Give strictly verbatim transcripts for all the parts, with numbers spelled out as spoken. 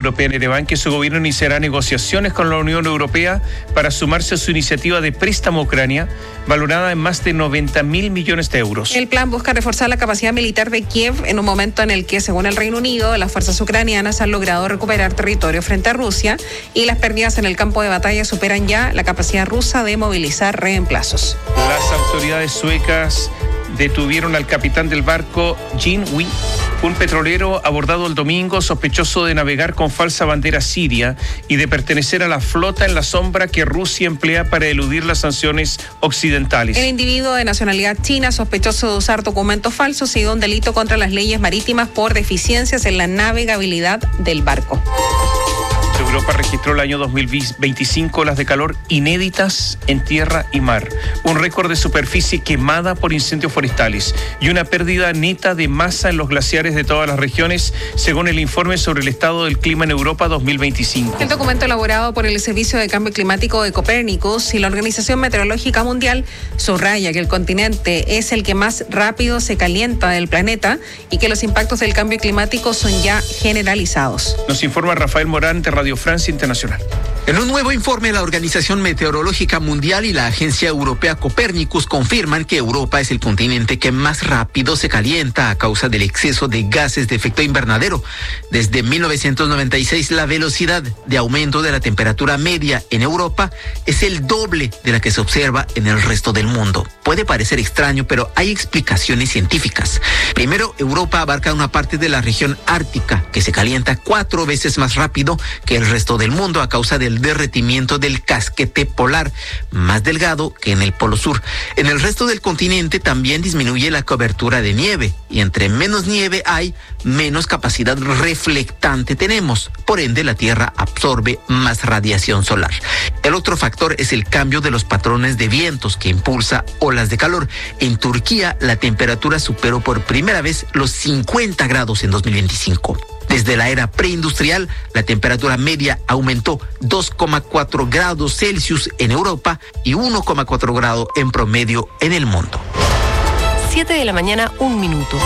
Europea en Ereván que su gobierno iniciará negociaciones con la Unión Europea para sumarse a su iniciativa de préstamo a Ucrania, valorada en más de noventa mil millones de euros. El plan busca reforzar la capacidad militar de Kiev en un momento en el que, según el Reino Unido, las fuerzas ucranianas han logrado recuperar territorio frente a Rusia y las pérdidas en el campo de batalla superan ya la capacidad rusa de movilizar reemplazos. Las autoridades suecas detuvieron al capitán del barco Jin Hui, un petrolero abordado el domingo sospechoso de navegar con falsa bandera siria y de pertenecer a la flota en la sombra que Rusia emplea para eludir las sanciones occidentales. El individuo de nacionalidad china, sospechoso de usar documentos falsos, sigue un delito contra las leyes marítimas por deficiencias en la navegabilidad del barco. Europa registró el año dos mil veinticinco olas de calor inéditas en tierra y mar, un récord de superficie quemada por incendios forestales y una pérdida neta de masa en los glaciares de todas las regiones, según el informe sobre el estado del clima en Europa dos mil veinticinco. El documento elaborado por el Servicio de Cambio Climático de Copérnicus y la Organización Meteorológica Mundial subraya que el continente es el que más rápido se calienta del planeta y que los impactos del cambio climático son ya generalizados. Nos informa Rafael Morán de Radio Francia Internacional. En un nuevo informe, la Organización Meteorológica Mundial y la Agencia Europea Copérnicus confirman que Europa es el continente que más rápido se calienta a causa del exceso de gases de efecto invernadero. Desde mil novecientos noventa y seis, la velocidad de aumento de la temperatura media en Europa es el doble de la que se observa en el resto del mundo. Puede parecer extraño, pero hay explicaciones científicas. Primero, Europa abarca una parte de la región ártica que se calienta cuatro veces más rápido que el resto del mundo a causa del derretimiento del casquete polar, más delgado que en el Polo Sur. En el resto del continente también disminuye la cobertura de nieve y entre menos nieve hay, menos capacidad reflectante tenemos. Por ende, la Tierra absorbe más radiación solar. El otro factor es el cambio de los patrones de vientos que impulsa olas de calor. En Turquía, la temperatura superó por primera vez los cincuenta grados en dos mil veinticinco. Desde la era preindustrial, la temperatura media aumentó dos coma cuatro grados Celsius en Europa y uno coma cuatro grados en promedio en el mundo. siete de la mañana, un minuto.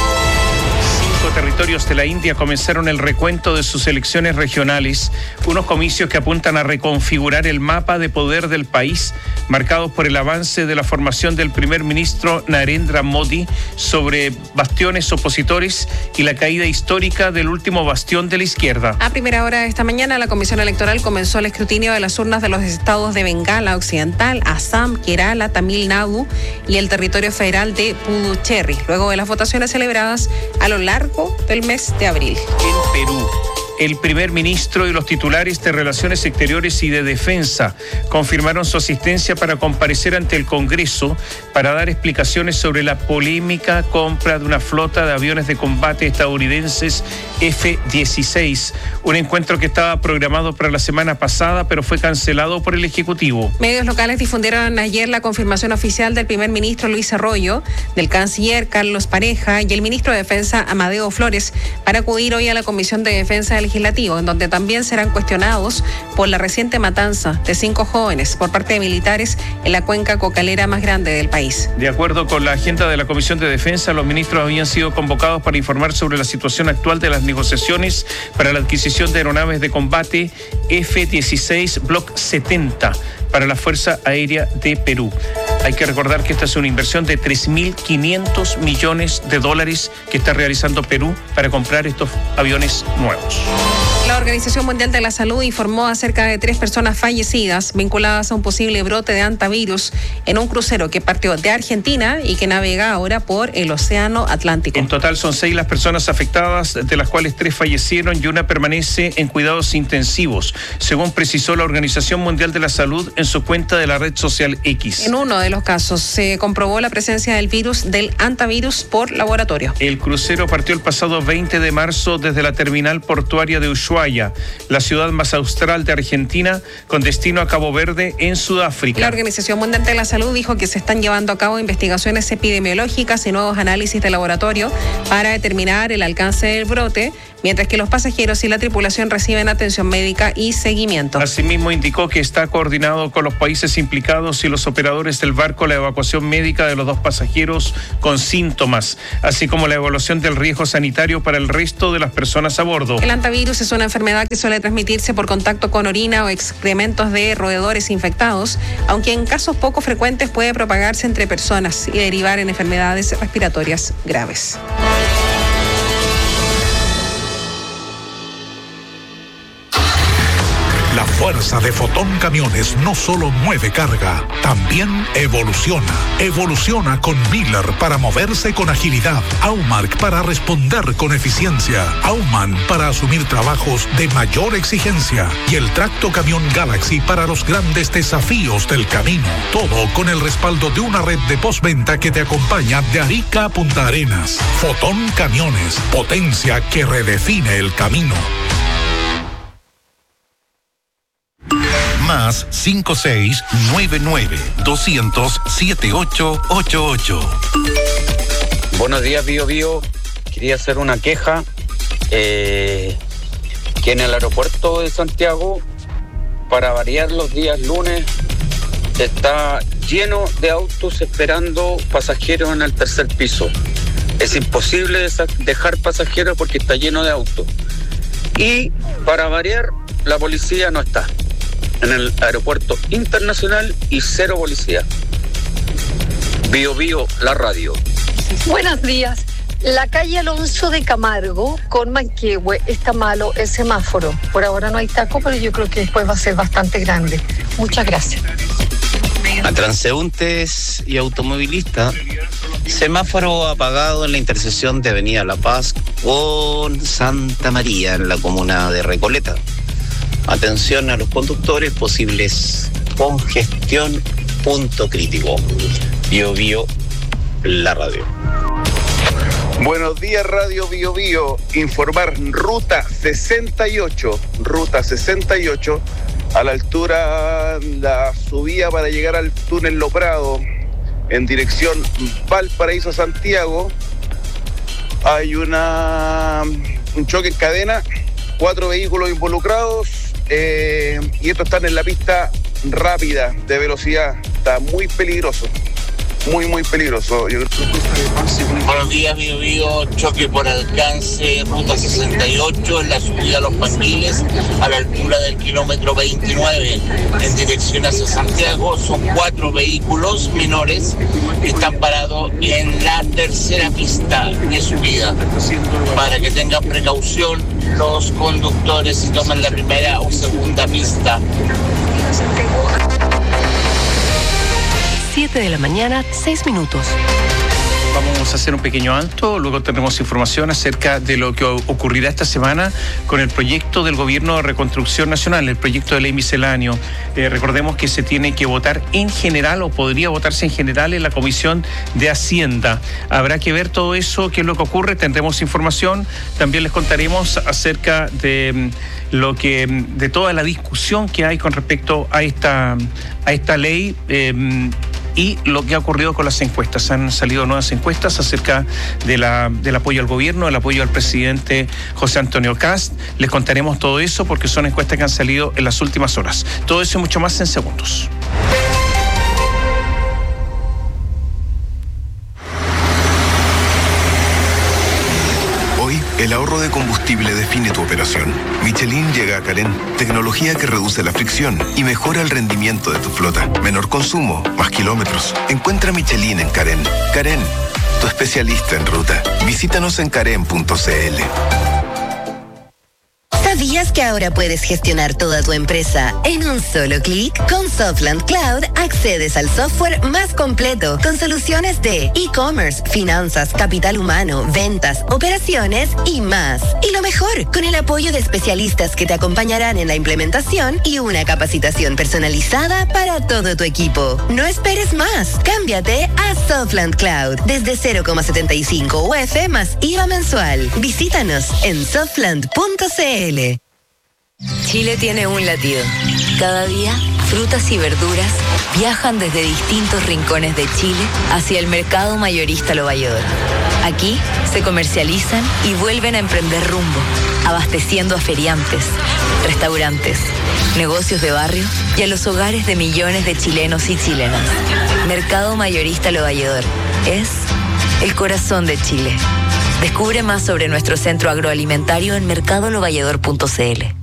Cinco territorios de la India comenzaron el recuento de sus elecciones regionales, unos comicios que apuntan a reconfigurar el mapa de poder del país, marcados por el avance de la formación del primer ministro Narendra Modi sobre bastiones opositores y la caída histórica del último bastión de la izquierda. A primera hora de esta mañana, la Comisión Electoral comenzó el escrutinio de las urnas de los estados de Bengala Occidental, Assam, Kerala, Tamil Nadu y el territorio federal de Puducherry, luego de las votaciones celebradas a lo largo del mes de abril. En Perú, el primer ministro y los titulares de Relaciones Exteriores y de Defensa confirmaron su asistencia para comparecer ante el Congreso para dar explicaciones sobre la polémica compra de una flota de aviones de combate estadounidenses F dieciséis, un encuentro que estaba programado para la semana pasada, pero fue cancelado por el Ejecutivo. Medios locales difundieron ayer la confirmación oficial del primer ministro Luis Arroyo, del canciller Carlos Pareja y el ministro de Defensa Amadeo Flores para acudir hoy a la Comisión de Defensa del Legislativo, en donde también serán cuestionados por la reciente matanza de cinco jóvenes por parte de militares en la cuenca cocalera más grande del país. De acuerdo con la agenda de la Comisión de Defensa, los ministros habían sido convocados para informar sobre la situación actual de las negociaciones para la adquisición de aeronaves de combate F dieciséis Block setenta para la Fuerza Aérea de Perú. Hay que recordar que esta es una inversión de tres mil quinientos millones de dólares que está realizando Perú para comprar estos aviones nuevos. La Organización Mundial de la Salud informó acerca de tres personas fallecidas vinculadas a un posible brote de hantavirus en un crucero que partió de Argentina y que navega ahora por el Océano Atlántico. En total son seis las personas afectadas, de las cuales tres fallecieron y una permanece en cuidados intensivos, según precisó la Organización Mundial de la Salud en su cuenta de la red social X. En uno de los casos se comprobó la presencia del virus del hantavirus por laboratorio. El crucero partió el pasado veinte de marzo desde la terminal portuaria de Ushuaia, la ciudad más austral de Argentina, con destino a Cabo Verde, en Sudáfrica. La Organización Mundial de la Salud dijo que se están llevando a cabo investigaciones epidemiológicas y nuevos análisis de laboratorio para determinar el alcance del brote, mientras que los pasajeros y la tripulación reciben atención médica y seguimiento. Asimismo, indicó que está coordinado con los países implicados y los operadores del barco la evacuación médica de los dos pasajeros con síntomas, así como la evaluación del riesgo sanitario para el resto de las personas a bordo. El hantavirus es una enfermedad que suele transmitirse por contacto con orina o excrementos de roedores infectados, aunque en casos poco frecuentes puede propagarse entre personas y derivar en enfermedades respiratorias graves. La fuerza de Fotón Camiones no solo mueve carga, también evoluciona. Evoluciona con Miller para moverse con agilidad, Aumark para responder con eficiencia, Auman para asumir trabajos de mayor exigencia y el Tracto Camión Galaxy para los grandes desafíos del camino. Todo con el respaldo de una red de postventa que te acompaña de Arica a Punta Arenas. Fotón Camiones, potencia que redefine el camino. Más cinco seis nueve nueve dos cero cero siete ocho ocho ocho. Buenos días, Bio Bio. Quería hacer una queja eh, que en el aeropuerto de Santiago, para variar los días lunes, está lleno de autos esperando pasajeros en el tercer piso. Es imposible dejar pasajeros porque está lleno de autos. Y para variar, la policía no está en el aeropuerto internacional y cero policía. Bio Bio, la radio. Buenos días. La calle Alonso de Camargo con Manquehue está malo el semáforo. Por ahora no hay taco, pero yo creo que después va a ser bastante grande. Muchas gracias. A transeúntes y automovilistas, semáforo apagado en la intersección de Avenida La Paz con Santa María en la comuna de Recoleta. Atención a los conductores, posibles congestión, punto crítico. Bio Bio, la radio. Buenos días, Radio Bio Bio. Informar ruta sesenta y ocho, ruta sesenta y ocho, a la altura, la subida para llegar al túnel Lo Prado, en dirección Valparaíso Santiago. Hay una un choque en cadena, cuatro vehículos involucrados. Eh, y estos están en la pista rápida de velocidad. Está muy peligroso, muy muy peligroso. Yo... Buenos días, Bio Bio. Choque por alcance, ruta sesenta y ocho, en la subida a Los Panquiles, a la altura del kilómetro veintinueve, en dirección hacia Santiago. Son cuatro vehículos menores que están parados en la tercera pista de subida. Para que tengan precaución los conductores si toman la primera o segunda pista. siete de la mañana, seis minutos. Vamos a hacer un pequeño alto, luego tendremos información acerca de lo que ocurrirá esta semana con el proyecto del Gobierno de Reconstrucción Nacional, el proyecto de ley misceláneo. Eh, recordemos que se tiene que votar en general o podría votarse en general en la Comisión de Hacienda. Habrá que ver todo eso, qué es lo que ocurre, tendremos información. También les contaremos acerca de lo que, de toda la discusión que hay con respecto a esta, a esta ley. Eh, Y lo que ha ocurrido con las encuestas. Han salido nuevas encuestas acerca de la, del apoyo al gobierno, del apoyo al presidente José Antonio Kast. Les contaremos todo eso porque son encuestas que han salido en las últimas horas. Todo eso y mucho más en segundos. El ahorro de combustible define tu operación. Michelin llega a Carén, tecnología que reduce la fricción y mejora el rendimiento de tu flota. Menor consumo, más kilómetros. Encuentra Michelin en Carén. Carén, tu especialista en ruta. Visítanos en carén punto c l. ¿Sabías que ahora puedes gestionar toda tu empresa en un solo clic? Con Softland Cloud accedes al software más completo con soluciones de e-commerce, finanzas, capital humano, ventas, operaciones y más. Y lo mejor, con el apoyo de especialistas que te acompañarán en la implementación y una capacitación personalizada para todo tu equipo. No esperes más. Cámbiate a Softland Cloud desde cero coma setenta y cinco U F más I V A mensual. Visítanos en softland punto c l. Chile tiene un latido. Cada día, frutas y verduras viajan desde distintos rincones de Chile hacia el mercado mayorista Lo Valledor. Aquí se comercializan y vuelven a emprender rumbo, abasteciendo a feriantes, restaurantes, negocios de barrio y a los hogares de millones de chilenos y chilenas. Mercado Mayorista Lo Valledor es el corazón de Chile. Descubre más sobre nuestro centro agroalimentario en mercado lo valledor punto c l.